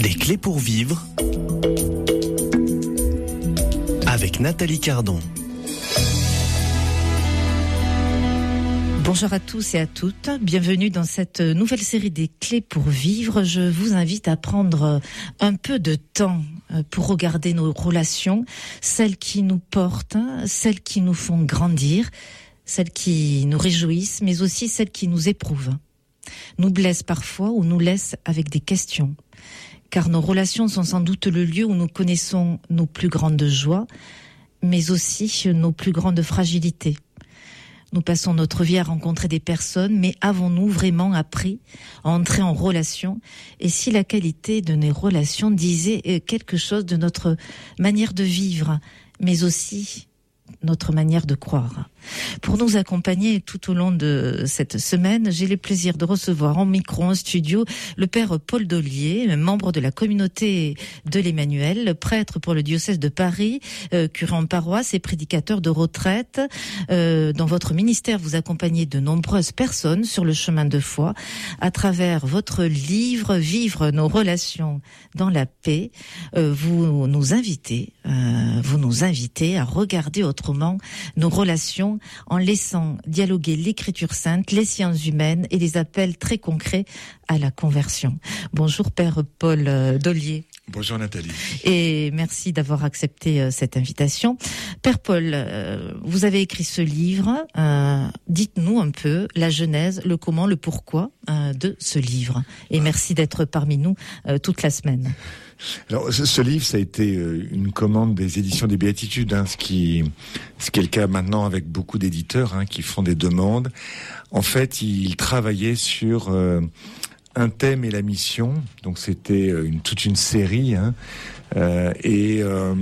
Des clés pour vivre avec Nathalie Cardon. Bonjour à tous et à toutes, bienvenue dans cette nouvelle série des clés pour vivre. Je vous invite à prendre un peu de temps pour regarder nos relations, celles qui nous portent, celles qui nous font grandir, celles qui nous réjouissent, mais aussi celles qui nous éprouvent, nous blessent parfois ou nous laissent avec des questions. Car nos relations sont sans doute le lieu où nous connaissons nos plus grandes joies, mais aussi nos plus grandes fragilités. Nous passons notre vie à rencontrer des personnes, mais avons-nous vraiment appris à entrer en relation? Et si la qualité de nos relations disait quelque chose de notre manière de vivre, mais aussi notre manière de croire? Pour nous accompagner tout au long de cette semaine, j'ai le plaisir de recevoir en micro, en studio, le père Paul Dollier, membre de la communauté de l'Emmanuel, prêtre pour le diocèse de Paris, curé en paroisse et prédicateur de retraite. Dans votre ministère, vous accompagnez de nombreuses personnes sur le chemin de foi à travers votre livre « Vivre nos relations dans la paix ». Vous nous invitez à regarder autrement nos relations en laissant dialoguer l'écriture sainte, les sciences humaines et les appels très concrets à la conversion. Bonjour Père Paul Dollier. Bonjour Nathalie. Et merci d'avoir accepté cette invitation. Père Paul, vous avez écrit ce livre. Dites-nous un peu la genèse, le comment, le pourquoi de ce livre. Et merci d'être parmi nous toute la semaine. Alors, ce livre, ça a été une commande des éditions des Béatitudes, ce qui est le cas maintenant avec beaucoup d'éditeurs qui font des demandes. En fait, ils travaillaient sur un thème et la mission. Donc, c'était toute une série. Donc, il y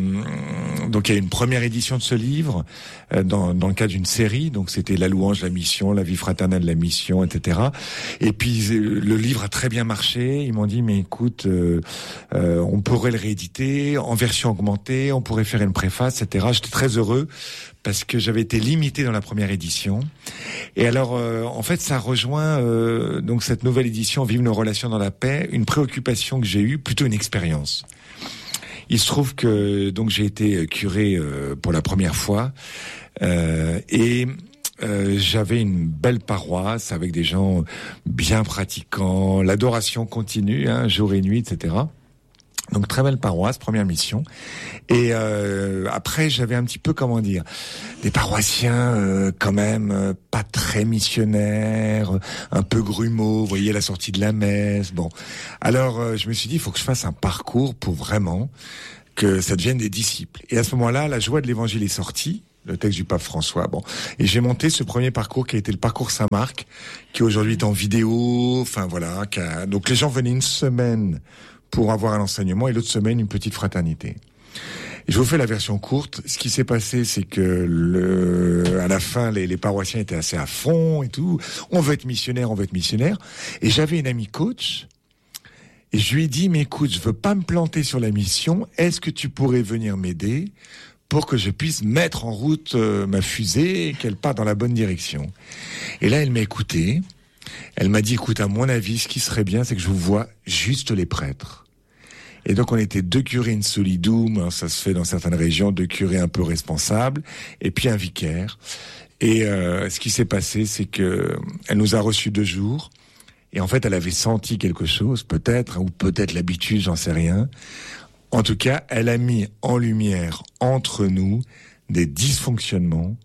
a une première édition de ce livre dans le cadre d'une série. Donc, c'était la louange, la mission, la vie fraternelle, la mission, etc. Et puis, le livre a très bien marché. Ils m'ont dit, mais écoute, on pourrait le rééditer en version augmentée, on pourrait faire une préface, etc. J'étais très heureux parce que j'avais été limité dans la première édition. Et alors, en fait, ça rejoint donc cette nouvelle édition, Vive nos relations dans la paix, une préoccupation que j'ai eue, plutôt une expérience. Il se trouve que donc j'ai été curé pour la première fois et j'avais une belle paroisse avec des gens bien pratiquants, l'adoration continue, jour et nuit, etc. Donc très belle paroisse, première mission. Et après j'avais un petit peu, des paroissiens quand même pas très missionnaires, un peu grumeaux, vous voyez, la sortie de la messe. Bon, alors je me suis dit, il faut que je fasse un parcours pour vraiment que ça devienne des disciples. Et à ce moment-là, la joie de l'Évangile est sortie, le texte du pape François. Bon, et j'ai monté ce premier parcours qui a été le parcours Saint-Marc, qui aujourd'hui est en vidéo. Enfin voilà, donc les gens venaient une semaine pour avoir un enseignement et l'autre semaine une petite fraternité. Et je vous fais la version courte. Ce qui s'est passé, c'est que à la fin, les paroissiens étaient assez à fond et tout. On veut être missionnaire. Et j'avais une amie coach. Et je lui ai dit, mais écoute, je veux pas me planter sur la mission. Est-ce que tu pourrais venir m'aider pour que je puisse mettre en route ma fusée et qu'elle parte dans la bonne direction? Et là, elle m'a écouté. Elle m'a dit, écoute, à mon avis, ce qui serait bien, c'est que je vous vois juste les prêtres. Et donc, on était 2 curés in solidum, ça se fait dans certaines régions, 2 curés un peu responsables, et puis un vicaire. Et ce qui s'est passé, c'est que elle nous a reçus 2 jours, et en fait, elle avait senti quelque chose, peut-être, ou peut-être l'habitude, j'en sais rien. En tout cas, elle a mis en lumière, entre nous, des dysfonctionnements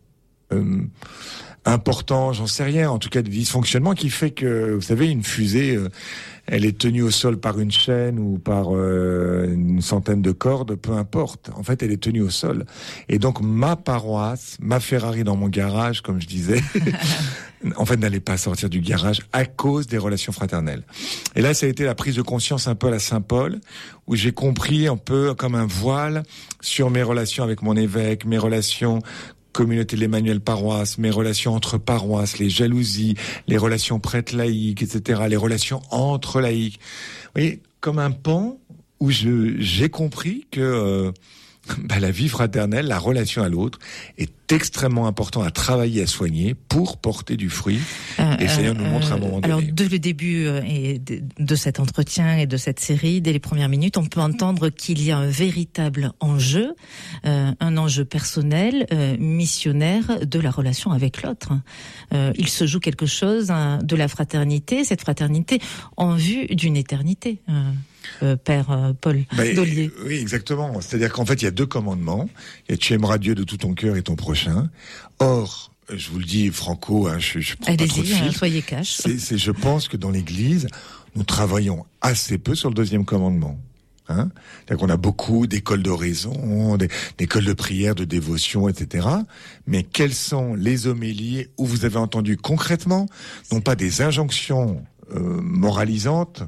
importants, j'en sais rien, en tout cas des dysfonctionnements qui fait que, vous savez, une fusée, elle est tenue au sol par une chaîne ou par une centaine de cordes, peu importe. En fait, elle est tenue au sol. Et donc, ma paroisse, ma Ferrari dans mon garage, comme je disais, en fait, n'allait pas sortir du garage à cause des relations fraternelles. Et là, ça a été la prise de conscience un peu à la Saint-Paul, où j'ai compris un peu comme un voile sur mes relations avec mon évêque, mes relations communauté de l'Emmanuel paroisse, mes relations entre paroisses, les jalousies, les relations prêtres laïques, etc., les relations entre laïcs. Vous voyez, comme un pan où j'ai compris que la vie fraternelle, la relation à l'autre est extrêmement important à travailler, à soigner pour porter du fruit. Et le Seigneur nous montre à un moment donné. Alors, dès le début de cet entretien et de cette série, dès les premières minutes, on peut entendre qu'il y a un véritable enjeu, un enjeu personnel, missionnaire de la relation avec l'autre. Il se joue quelque chose de la fraternité, cette fraternité en vue d'une éternité. Père Paul Dollier. Oui, exactement. C'est-à-dire qu'en fait, il y a 2 commandements. Il y a tu aimeras Dieu de tout ton cœur et ton prochain. Or, je vous le dis franco, je prends pas trop de fil. Soyez cash. Je pense que dans l'Église, nous travaillons assez peu sur le 2e commandement. C'est-à-dire qu'on a beaucoup d'écoles d'oraison, d'écoles de prière, de dévotion, etc. Mais quelles sont les homélies où vous avez entendu concrètement, non pas des injonctions moralisantes,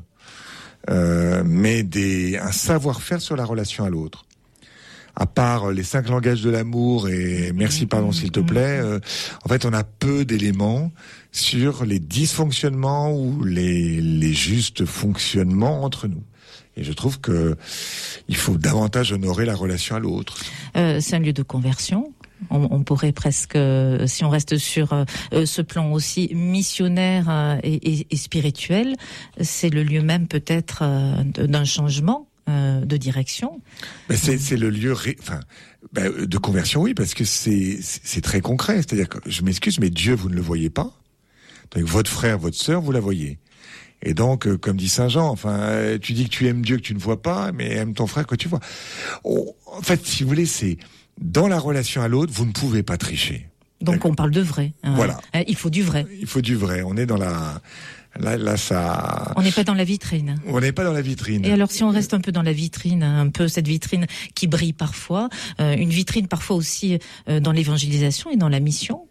mais un savoir-faire sur la relation à l'autre. À part les 5 langages de l'amour et merci, pardon, s'il te plaît, en fait, on a peu d'éléments sur les dysfonctionnements ou les justes fonctionnements entre nous. Et je trouve que il faut davantage honorer la relation à l'autre. C'est un lieu de conversion. On pourrait presque, si on reste sur ce plan aussi missionnaire et spirituel, c'est le lieu même peut-être d'un changement de direction. Ben c'est le lieu de conversion, oui, parce que c'est très concret. C'est-à-dire que, je m'excuse, mais Dieu, vous ne le voyez pas. Donc votre frère, votre sœur, vous la voyez. Et donc, comme dit Saint Jean, tu dis que tu aimes Dieu que tu ne vois pas, mais aime ton frère que tu vois. En fait, si vous voulez, c'est dans la relation à l'autre, vous ne pouvez pas tricher. Donc on parle de vrai. Voilà. Il faut du vrai. Il faut du vrai. On est dans la... Là, ça... On n'est pas dans la vitrine. On n'est pas dans la vitrine. Et alors, si on reste un peu dans la vitrine, un peu cette vitrine qui brille parfois, une vitrine parfois aussi dans l'évangélisation et dans la mission,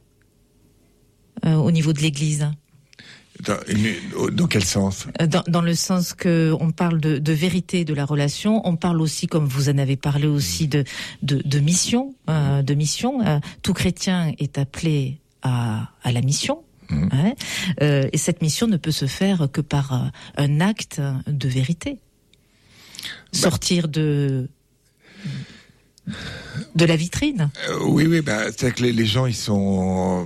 au niveau de l'Église. Dans quel sens ? Dans le sens que on parle de vérité de la relation, on parle aussi, comme vous en avez parlé aussi, de mission, de mission. Tout chrétien est appelé à la mission. Et cette mission ne peut se faire que par un acte de vérité. Sortir de la vitrine. Oui, c'est que les gens, ils sont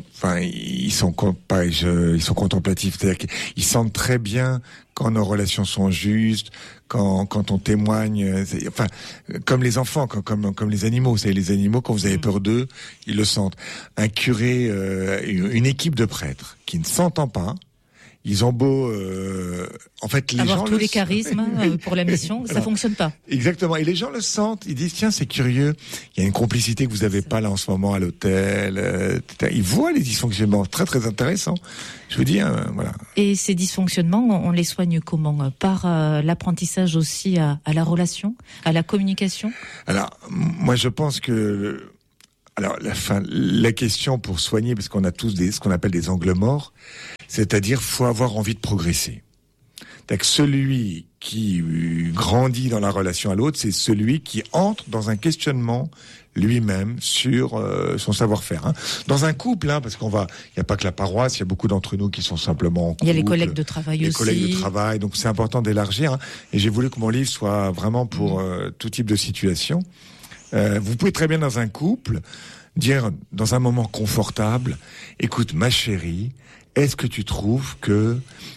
contemplatifs. C'est-à-dire qu'ils sentent très bien quand nos relations sont justes, quand on témoigne. Comme les enfants, comme les animaux. Vous savez, les animaux, quand vous avez peur d'eux, ils le sentent. Un curé, une équipe de prêtres qui ne s'entend pas. Ils ont beau, en fait, les avoir gens tous les charismes pour la mission, ça fonctionne pas. Exactement. Et les gens le sentent. Ils disent, tiens, c'est curieux. Il y a une complicité que vous avez pas là en ce moment à l'hôtel. Ils voient les dysfonctionnements. Très, très intéressant. Je vous dis, voilà. Et ces dysfonctionnements, on les soigne comment ? Par l'apprentissage aussi à la relation, à la communication ? Alors, moi, je pense que, la question pour soigner, parce qu'on a tous ce qu'on appelle des angles morts, c'est-à-dire, faut avoir envie de progresser. C'est-à-dire que celui qui grandit dans la relation à l'autre, c'est celui qui entre dans un questionnement lui-même sur son savoir-faire. Dans un couple, parce il n'y a pas que la paroisse, il y a beaucoup d'entre nous qui sont simplement en couple. Il y a les collègues de travail aussi. Les collègues de travail, donc c'est important d'élargir. Et j'ai voulu que mon livre soit vraiment pour tout type de situation. Vous pouvez très bien dans un couple dire, dans un moment confortable, écoute, ma chérie, est-ce que tu trouves que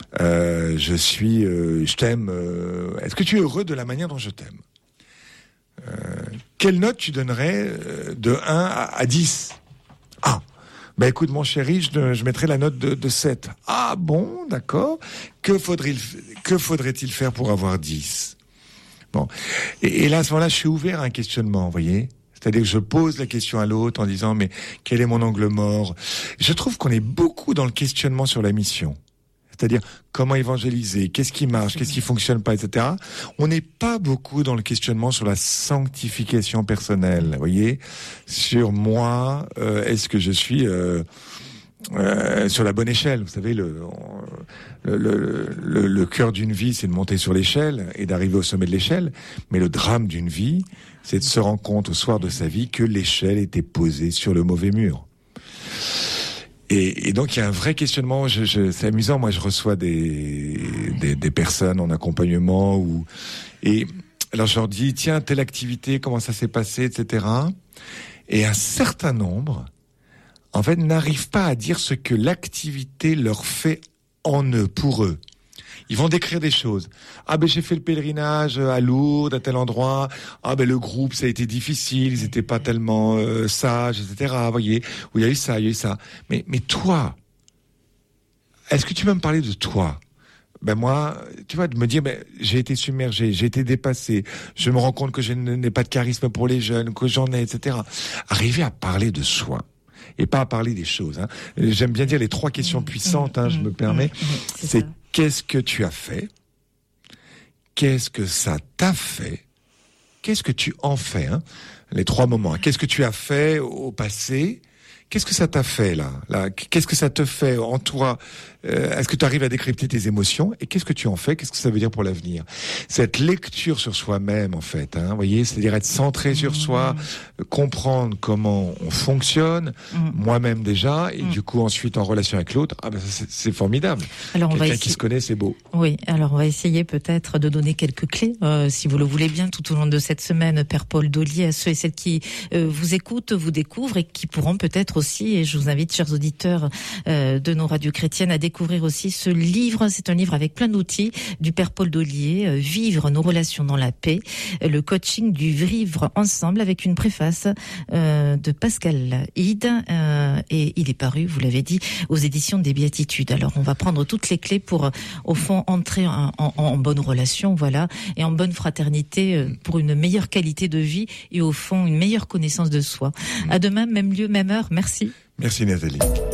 je t'aime, est-ce que tu es heureux de la manière dont je t'aime ? Quelle note tu donnerais de 1 à 10 ? Ah, écoute mon chéri, je mettrais la note de 7. Ah bon, d'accord. Que faudrait-il faire pour avoir 10 ? Bon. Et là, à ce moment-là, je suis ouvert à un questionnement, vous voyez ? C'est-à-dire que je pose la question à l'autre en disant, mais quel est mon angle mort ? Je trouve qu'on est beaucoup dans le questionnement sur la mission. C'est-à-dire, comment évangéliser ? Qu'est-ce qui marche ? Qu'est-ce qui fonctionne pas, etc. On n'est pas beaucoup dans le questionnement sur la sanctification personnelle, vous voyez ? Sur moi, est-ce que je suis sur la bonne échelle ? Vous savez, le cœur d'une vie, c'est de monter sur l'échelle et d'arriver au sommet de l'échelle. Mais le drame d'une vie, c'est de se rendre compte au soir de sa vie que l'échelle était posée sur le mauvais mur. Et donc il y a un vrai questionnement. C'est amusant. Moi, je reçois des personnes en accompagnement et Alors je leur dis, tiens, telle activité, comment ça s'est passé, etc. Et un certain nombre, en fait, n'arrivent pas à dire ce que l'activité leur fait en eux, pour eux. Ils vont décrire des choses. Ah ben j'ai fait le pèlerinage à Lourdes, à tel endroit. Ah ben le groupe, ça a été difficile, ils étaient pas tellement sages, etc. Vous voyez, où il y a eu ça, il y a eu ça. Mais toi, est-ce que tu peux me parler de toi ? Ben moi, tu vois, de me dire, ben j'ai été submergé, j'ai été dépassé, je me rends compte que je n'ai pas de charisme pour les jeunes, que j'en ai, etc. Arriver à parler de soi. Et pas à parler des choses. Hein. J'aime bien dire les 3 questions puissantes, je me permets. C'est qu'est-ce que tu as fait ? Qu'est-ce que ça t'a fait ? Qu'est-ce que tu en fais ? Les 3 moments. Hein. Qu'est-ce que tu as fait au passé ? Qu'est-ce que ça t'a fait là ? Qu'est-ce que ça te fait en toi ? Est-ce que tu arrives à décrypter tes émotions ? Et qu'est-ce que tu en fais ? Qu'est-ce que ça veut dire pour l'avenir ? Cette lecture sur soi-même, en fait, vous voyez, c'est-à-dire être centré sur soi, comprendre comment on fonctionne, moi-même déjà, et du coup ensuite en relation avec l'autre. Ah ben c'est formidable. Alors quelqu'un qui se connaît, c'est beau. Oui, alors on va essayer peut-être de donner quelques clés, si vous le voulez bien, tout au long de cette semaine, Père Paul Daulier, à ceux et celles qui vous écoutent, vous découvrent et qui pourront peut-être aussi, et je vous invite, chers auditeurs de nos radios chrétiennes, à découvrir aussi ce livre. C'est un livre avec plein d'outils du Père Paul Daulier, Vivre nos relations dans la paix, le coaching du vivre ensemble, avec une préface de Pascal Hide, et il est paru, vous l'avez dit, aux éditions des Béatitudes. Alors on va prendre toutes les clés pour, au fond, entrer en bonne relation, voilà, et en bonne fraternité, pour une meilleure qualité de vie et au fond une meilleure connaissance de soi. À demain, même lieu, même heure. Merci. Merci Nathalie.